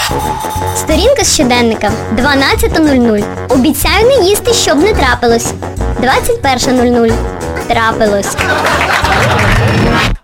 Сторінка з щоденника. 12:00. Обіцяю не їсти, щоб не трапилось. 21:00. Трапилось.